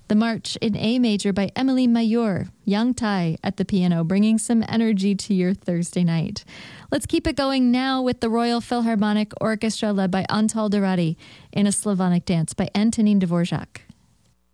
The March in A major by Emily Mayor, Yang Tai at the piano, bringing some energy to your Thursday night. Let's keep it going now with the Royal Philharmonic Orchestra led by Antal Dorady in a Slavonic dance by Antonin Dvorak.